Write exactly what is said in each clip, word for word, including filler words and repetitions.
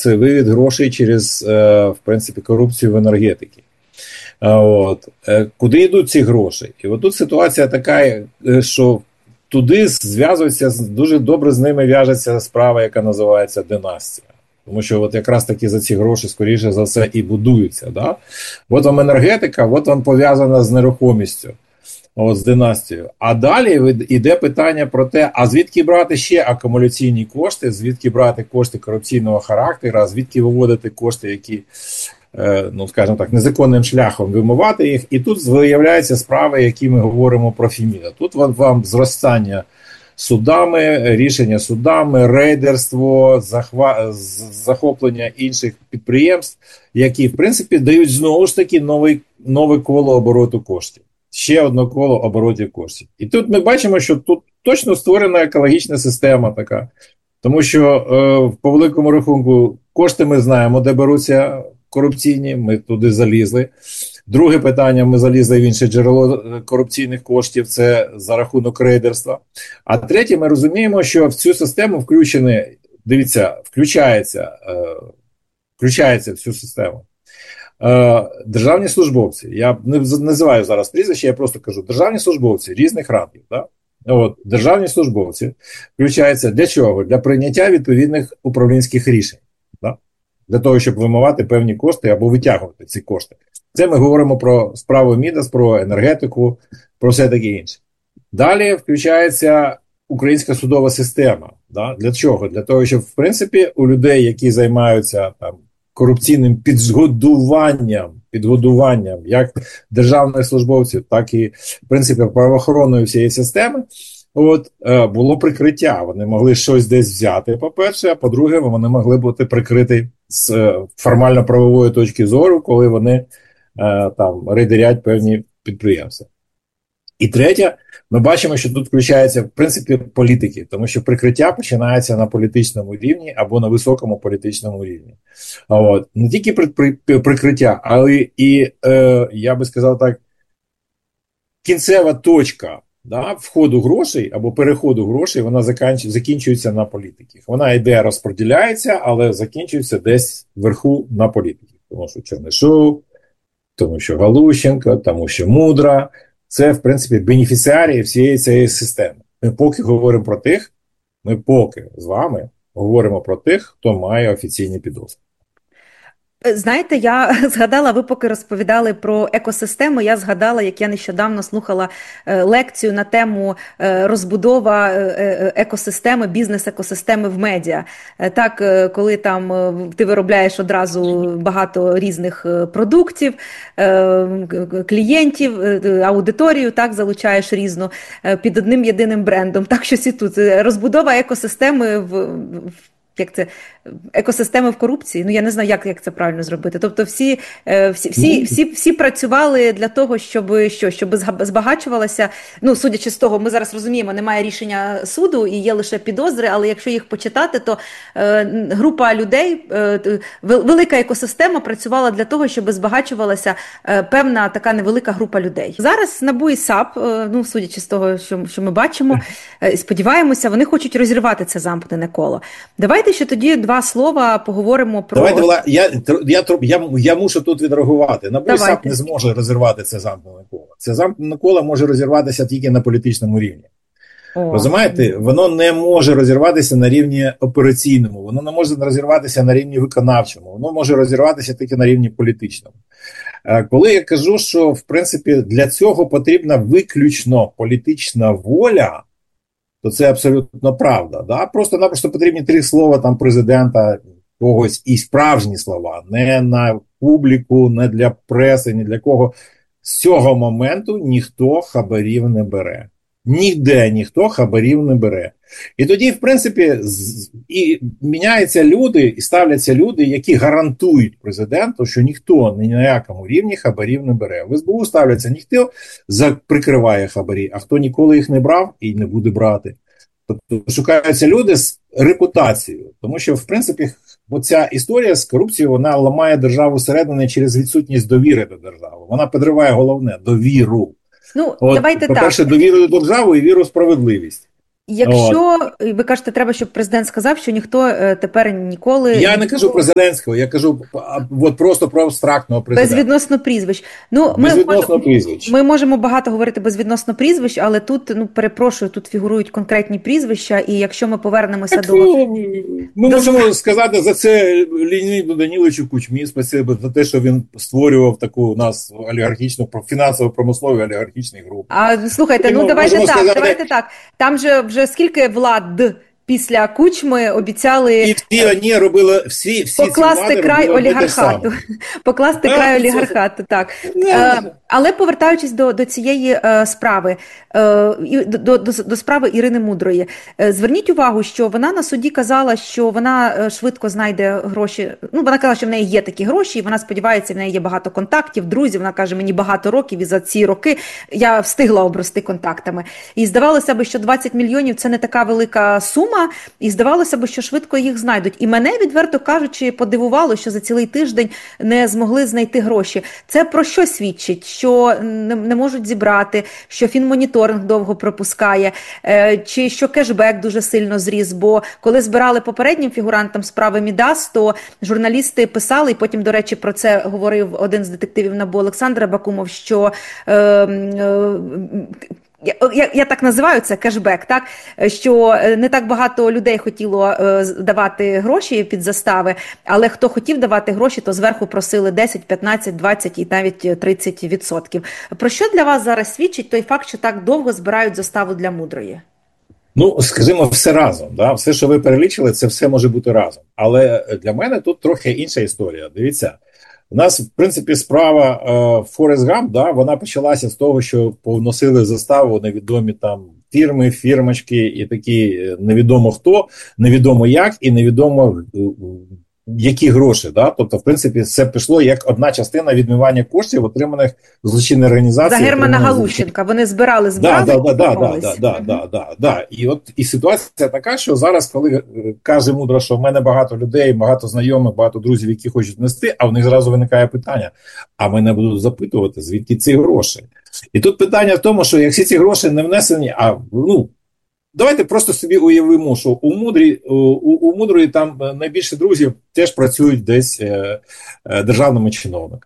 це вивід грошей через, е, в принципі, корупцію в енергетиці. От. Куди йдуть ці гроші? І от тут ситуація така, що туди зв'язується, дуже добре з ними в'яжеться справа, яка називається династія. Тому що от якраз таки за ці гроші, скоріше за все, і будуються. Да? От вам енергетика, от вам пов'язана з нерухомістю, от, з династією. А далі йде питання про те, а звідки брати ще акумуляційні кошти, звідки брати кошти корупційного характеру, а звідки виводити кошти, які, ну, скажімо так, незаконним шляхом вимивати їх. І тут виявляються справи, які ми говоримо про Феміда. Тут вам, вам зростання судами, рішення судами, рейдерство, захва... захоплення інших підприємств, які, в принципі, дають знову ж таки новий, нове коло обороту коштів. Ще одне коло оборотів коштів. І тут ми бачимо, що тут точно створена екологічна система така. Тому що, е, по великому рахунку, кошти ми знаємо, де беруться корупційні, ми туди залізли. Друге питання, ми залізли в інше джерело корупційних коштів, це за рахунок рейдерства. А третє, ми розуміємо, що в цю систему включені, дивіться, включається, е, включається в цю систему е, державні службовці. Я не називаю зараз прізвище, я просто кажу, державні службовці різних рангів, да? От, державні службовці включаються для чого? Для прийняття відповідних управлінських рішень. Да? Для того, щоб вимивати певні кошти або витягувати ці кошти. Це ми говоримо про справу Мідас, про енергетику, про все таке інше. Далі включається українська судова система. Да? Для чого? Для того, щоб, в принципі, у людей, які займаються там корупційним підгодуванням, підгодуванням як державних службовців, так і, в принципі, правоохоронної всієї системи, от, було прикриття. Вони могли щось десь взяти, по-перше, а по-друге, вони могли бути прикриті з формально-правової точки зору, коли вони там рейдерять певні підприємства. І третє, ми бачимо, що тут включається, в принципі, політики, тому що прикриття починається на політичному рівні або на високому політичному рівні. От. Не тільки при, при, прикриття, але і, е, я би сказав так, кінцева точка, да, входу грошей або переходу грошей, вона закінчується на політиках. Вона йде, розподіляється, але закінчується десь вверху на політиках. Тому що Чернишов, тому що Галущенко, тому що Мудра. Це, в принципі, бенефіціарії всієї цієї системи. Ми поки говоримо про тих, ми поки з вами говоримо про тих, хто має офіційні підозри. Знаєте, я згадала, ви поки розповідали про екосистему, я згадала, як я нещодавно слухала лекцію на тему розбудова екосистеми, бізнес-екосистеми в медіа. Так, коли там ти виробляєш одразу багато різних продуктів, клієнтів, аудиторію, так, залучаєш різну під одним єдиним брендом. Так, щось і тут. Розбудова екосистеми в як це, екосистеми в корупції, ну я не знаю, як, як це правильно зробити. Тобто всі, всі, всі, всі, всі працювали для того, щоб, що, щоб збагачувалося, ну судячи з того, ми зараз розуміємо, немає рішення суду і є лише підозри, але якщо їх почитати, то е, група людей, е, велика екосистема працювала для того, щоб збагачувалася е, певна така невелика група людей. Зараз НАБУ і САП, е, ну судячи з того, що, що ми бачимо, е, сподіваємося, вони хочуть розірвати це замкнене коло. Давайте ще тоді два слова поговоримо про... Давайте, я, я, я, я мушу тут відреагувати. НАБУ і САП не зможе розірвати це замкнене коло. Це замкнене коло може розірватися тільки на політичному рівні. О. Розумієте? Воно не може розірватися на рівні операційному, воно не може розірватися на рівні виконавчому, воно може розірватися тільки на рівні політичному. Коли я кажу, що, в принципі, для цього потрібна виключно політична воля, то це абсолютно правда. Да? Просто-напросто потрібні три слова там президента, когось і справжні слова, не на публіку, не для преси, ні для кого. З цього моменту ніхто хабарів не бере. Ніде ніхто хабарів не бере. І тоді, в принципі, і міняються люди, і ставляться люди, які гарантують президенту, що ніхто ні на якому рівні хабарів не бере. В ес бе у ставляться, ніхто прикриває хабарі, а хто ніколи їх не брав і не буде брати. Тобто шукаються люди з репутацією. Тому що, в принципі, оця історія з корупцією, вона ламає державу зсередини через відсутність довіри до держави. Вона підриває головне – довіру. Ну, От, давайте по-перше, так. довіру до держави і віру в справедливість. Якщо, ви кажете, треба, щоб президент сказав, що ніхто тепер ніколи... Я ніхто... не кажу про Зеленського, я кажу от просто про абстрактного президента. Безвідносно прізвищ. Ну, безвідносно ми, прізвищ. Ми можемо багато говорити безвідносно прізвищ, але тут, ну, перепрошую, тут фігурують конкретні прізвища, і якщо ми повернемося так, до... Ми до... можемо сказати за це Леоніду Даніловичу Кучмі, спасибо за те, що він створював таку у нас олігархічну, фінансово-промислову олігархічну групу. А, слухайте, ну давайте так, сказати... давайте так. Там же вже скільки влад після Кучми обіцяли і всі вони робили всі, всі покласти край олігархату. Покласти край а, олігархату, так. Е, але повертаючись до, до цієї е, справи, е, до, до, до справи Ірини Мудрої, е, зверніть увагу, що вона на суді казала, що вона швидко знайде гроші. Ну, вона казала, що в неї є такі гроші, і вона сподівається, в неї є багато контактів, друзів. Вона каже, мені багато років, і за ці роки я встигла обрости контактами. І здавалося б, що двадцять мільйонів – це не така велика сума, і здавалося б, що швидко їх знайдуть. І мене, відверто кажучи, подивувало, що за цілий тиждень не змогли знайти гроші. Це про що свідчить? Що не, не можуть зібрати, що фінмоніторинг довго пропускає, е, чи що кешбек дуже сильно зріс. Бо коли збирали попереднім фігурантам справи Мідас, то журналісти писали, і потім, до речі, про це говорив один з детективів НАБУ Олександр Абакумов, що... Е, е, Я, я, я так називаю це кешбек, так, що не так багато людей хотіло е, давати гроші під застави, але хто хотів давати гроші, то зверху просили десять, п'ятнадцять, двадцять і навіть тридцять відсотків. Про що для вас зараз свідчить той факт, що так довго збирають заставу для Мудрої? Ну, скажімо, все разом. Да? Все, що ви перелічили, це все може бути разом. Але для мене тут трохи інша історія. Дивіться, у нас, в принципі, справа е, Форест Гамп, да, вона почалася з того, що повносили заставу невідомі там фірми, фірмочки і такі невідомо хто, невідомо як і невідомо які гроші. Да? Тобто, в принципі, це пішло як одна частина відмивання коштів, отриманих злочинної організації. За Германа Галущенка. Вони збирали, збирали. Да, да, да, да, да, да, да, да, да. І от і ситуація така, що зараз, коли каже Мудра, що в мене багато людей, багато знайомих, багато друзів, які хочуть внести, а в них зразу виникає питання, а мене будуть запитувати, звідки ці гроші. І тут питання в тому, що якщо ці гроші не внесені, а, ну, давайте просто собі уявимо, що у Мудрі, у, у Мудрої там найбільше друзів теж працюють десь е, е, державними чиновниками.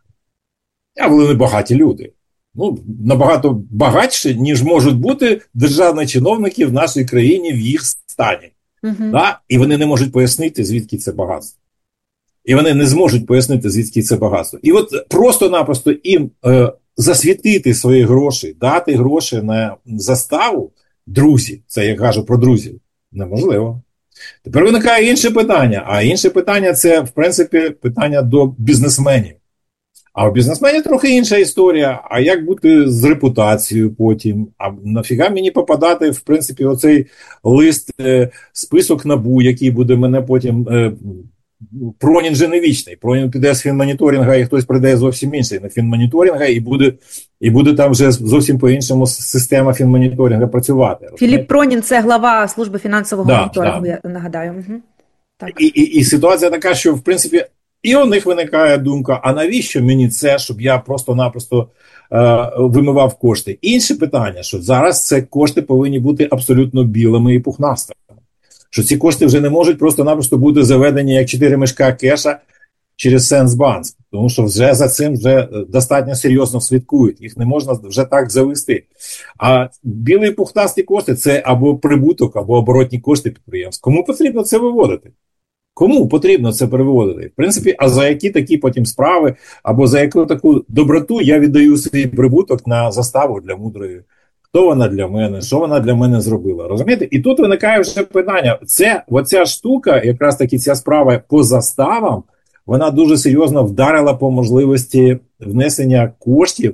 А вони багаті люди. Ну, набагато багатші, ніж можуть бути державні чиновники в нашій країні в їх стані. Uh-huh. Да? І вони не можуть пояснити, звідки це багатство. І вони не зможуть пояснити, звідки це багатство. І от просто-напросто їм е, засвітити свої гроші, дати гроші на заставу, друзі, це я кажу про друзів, неможливо. Тепер виникає інше питання, а інше питання це, в принципі, питання до бізнесменів. А у бізнесменів трохи інша історія, а як бути з репутацією потім, а нафіга мені попадати, в принципі, оцей лист, е, список НАБУ, який буде мене потім... Е, Пронін же не вічний. Пронін піде з фінмоніторинга, і хтось прийде зовсім інший на фінмоніторинга, і буде, і буде там вже зовсім по-іншому система фінмоніторинга працювати. Філіп Пронін – це глава служби фінансового да, моніторингу, да. я нагадаю. Угу. Так. І, і, і ситуація така, що, в принципі, і у них виникає думка, а навіщо мені це, щоб я просто-напросто е, вимивав кошти? Інше питання, що зараз це кошти повинні бути абсолютно білими і пухнастими. Що ці кошти вже не можуть просто-напросто бути заведені як чотири мішка кеша через Сенсбанк, тому що вже за цим вже достатньо серйозно слідкують, їх не можна вже так завести. А білі пухнасті кошти – це або прибуток, або оборотні кошти підприємств. Кому потрібно це виводити? Кому потрібно це переводити? В принципі, а за які такі потім справи, або за яку таку доброту я віддаю свій прибуток на заставу для Мудрої? Хто вона для мене, що вона для мене зробила, розумієте? І тут виникає вже питання, це, оця штука, якраз таки ця справа по заставам, вона дуже серйозно вдарила по можливості внесення коштів,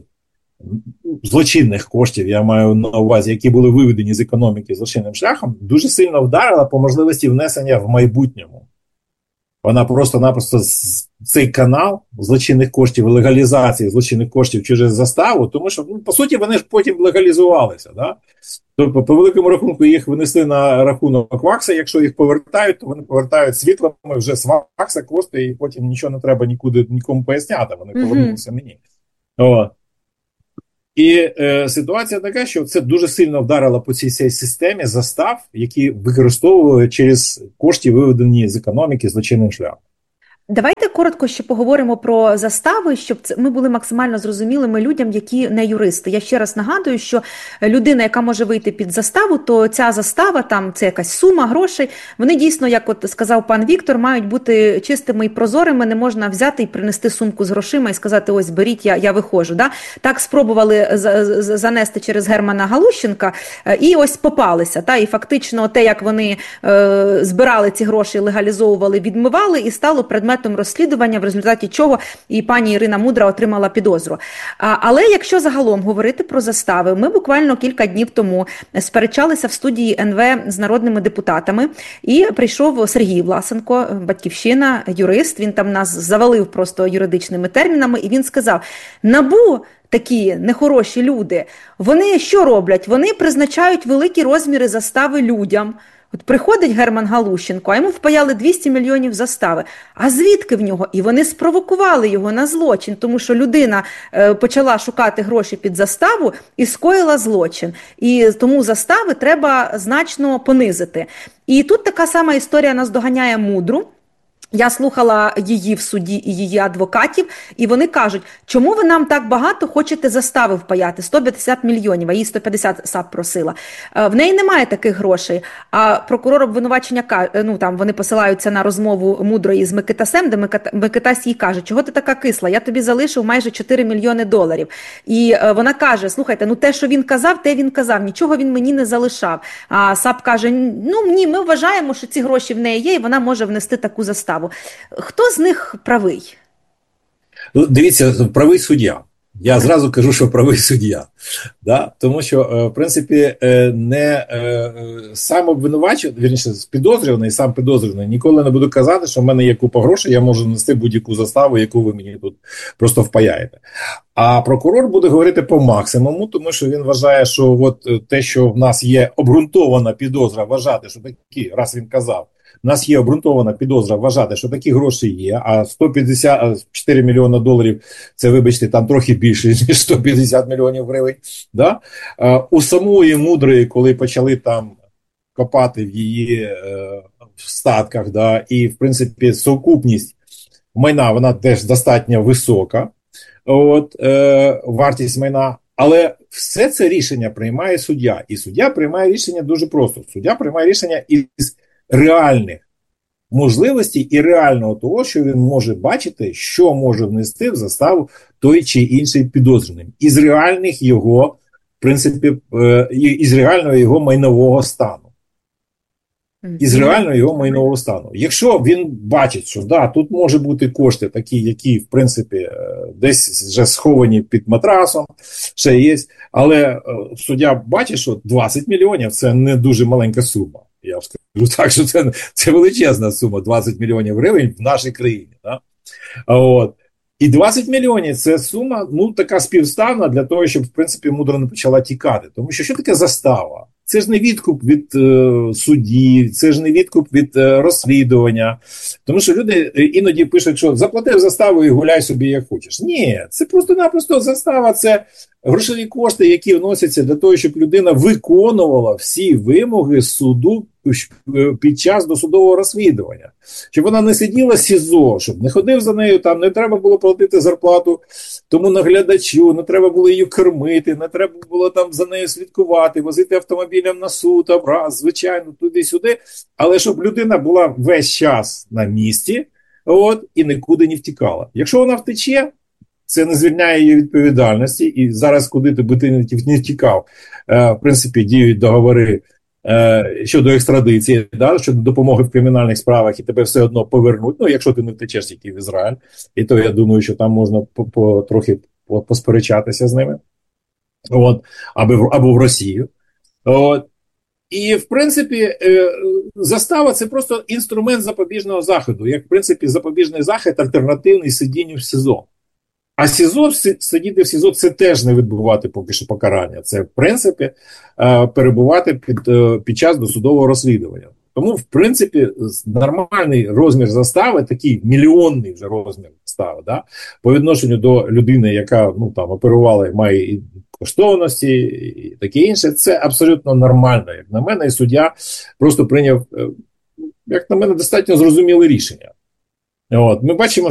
злочинних коштів, я маю на увазі, які були виведені з економіки злочинним шляхом, дуже сильно вдарила по можливості внесення в майбутньому. Вона просто-напросто цей канал злочинних коштів, легалізації злочинних коштів через заставу, тому що, ну, по суті, вони ж потім легалізувалися. Да? Тобто, по великому рахунку, їх винесли на рахунок ВАКСа, якщо їх повертають, то вони повертають світлами вже з ВАКСа кошти, і потім нічого не треба нікуди нікому поясняти, вони повернулися mm-hmm. мені. О. І е, ситуація така, що це дуже сильно вдарило по цій, цій системі застав, які використовували через кошти, виведені з економіки злочинним шляхом. Давайте коротко ще поговоримо про застави, щоб ми були максимально зрозумілими людям, які не юристи. Я ще раз нагадую, що людина, яка може вийти під заставу, то ця застава, там це якась сума грошей, вони дійсно, як от сказав пан Віктор, мають бути чистими і прозорими, не можна взяти і принести сумку з грошима і сказати, ось беріть, я, я виходжу. Да? Так спробували занести через Германа Галущенка і ось попалися. Та? І фактично те, як вони е, збирали ці гроші, легалізовували, відмивали і стало предметом розслідування, в результаті чого і пані Ірина Мудра отримала підозру. А, але якщо загалом говорити про застави, ми буквально кілька днів тому сперечалися в студії ен ве з народними депутатами, і прийшов Сергій Власенко, Батьківщина, юрист, він там нас завалив просто юридичними термінами, і він сказав, НАБУ, такі нехороші люди, вони що роблять? Вони призначають великі розміри застави людям. От приходить Герман Галущенко, а йому впаяли двісті мільйонів застави. А звідки в нього? І вони спровокували його на злочин, тому що людина е, почала шукати гроші під заставу і скоїла злочин. І тому застави треба значно понизити. І тут така сама історія наздоганяє Мудру. Я слухала її в суді і її адвокатів, і вони кажуть, чому ви нам так багато хочете застави впаяти, сто п'ятдесят мільйонів, а їй сто п'ятдесят САП просила. В неї немає таких грошей, а прокурор обвинувачення, ну там вони посилаються на розмову Мудрої з Микитасем, де Микитась їй каже, чого ти така кисла, я тобі залишив майже чотири мільйони доларів. І вона каже, слухайте, ну те, що він казав, те він казав, нічого він мені не залишав. А САП каже, ну ні, ми вважаємо, що ці гроші в неї є, і вона може внести таку заставу. Хто з них правий? Дивіться, правий суддя. Я зразу кажу, що правий суддя. Да? Тому що, в принципі, не сам обвинувачений, вірніше, підозрюваний, сам підозрюваний, ніколи не буду казати, що в мене є купа грошей, я можу нести будь-яку заставу, яку ви мені тут просто впаяєте. А прокурор буде говорити по максимуму, тому що він вважає, що от те, що в нас є обґрунтована підозра вважати, що такі, раз він казав, у нас є обґрунтована підозра вважати, що такі гроші є, а сто п'ятдесят чотири мільйони доларів, це, вибачте, там трохи більше, ніж сто п'ятдесят мільйонів гривень. Да? У самої Мудрої, коли почали там копати в її е, в статках, да, і, в принципі, сукупність майна, вона теж достатньо висока, от, е, вартість майна, але все це рішення приймає суддя. І суддя приймає рішення дуже просто. Суддя приймає рішення із реальних можливостей і реального того, що він може бачити, що може внести в заставу той чи інший підозрюваний. Із реальних його, в принципі, із реального його майнового стану. Із реального його майнового стану. Якщо він бачить, що да, тут може бути кошти такі, які, в принципі, десь вже сховані під матрасом, ще є, але суддя бачить, що двадцять мільйонів – це не дуже маленька сума. Я скажу так, що це, це величезна сума, двадцять мільйонів гривень в нашій країні. Да? От. І двадцять мільйонів – це сума, ну, така співставна для того, щоб, в принципі, Мудра не почала тікати. Тому що що таке застава? Це ж не відкуп від е, судді, це ж не відкуп від е, розслідування. Тому що люди іноді пишуть, що заплатив заставу і гуляй собі як хочеш. Ні, це просто-напросто застава, це грошові кошти, які вносяться для того, щоб людина виконувала всі вимоги суду під час досудового розслідування. Щоб вона не сиділа в СІЗО, щоб не ходив за нею, там не треба було платити зарплату тому наглядачу, не треба було її кормити, не треба було там за нею слідкувати, возити автомобілем на суд, образ, звичайно, туди-сюди. Але щоб людина була весь час на місці, от, і нікуди не втікала. Якщо вона втече, це не звільняє її відповідальності, і зараз куди би ти не втікав, е, в принципі, діють договори е, щодо екстрадиції, да, щодо допомоги в кримінальних справах, і тебе все одно повернуть, ну, якщо ти не втечеш тільки в Ізраїль, і то я думаю, що там можна по, по, трохи посперечатися з ними, от, або, або в Росію. От. І, в принципі, е, застава – це просто інструмент запобіжного заходу, як, в принципі, запобіжний захід альтернативний сидінню в СІЗО. А СІЗО, сидіти в СІЗО – це теж не відбувати поки що покарання. Це, в принципі, перебувати під, під час досудового розслідування. Тому, в принципі, нормальний розмір застави, такий мільйонний вже розмір підстави, да? По відношенню до людини, яка ну, там, оперувала, має і коштовності, і таке інше, це абсолютно нормально, як на мене, і суддя просто прийняв, як на мене, достатньо зрозуміле рішення. От, ми бачимо,